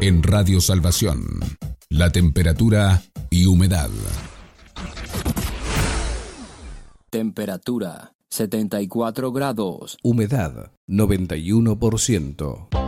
En Radio Salvación, la temperatura y humedad. Temperatura 74 grados. Humedad 91%.